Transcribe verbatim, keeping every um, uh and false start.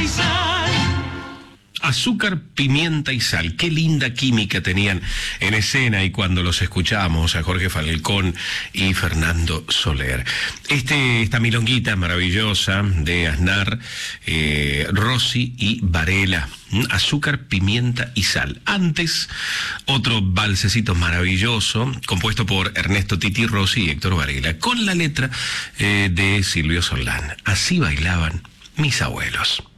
sal. Azúcar, pimienta y sal. Qué linda química tenían en escena y cuando los escuchamos a Jorge Falcón y Fernando Soler. Este, esta milonguita maravillosa de Aznar, eh, Rossi y Varela. Azúcar, pimienta y sal. Antes, otro valsecito maravilloso, compuesto por Ernesto Titi Rossi y Héctor Varela, con la letra eh, de Silvio Soldán. Así bailaban mis abuelos.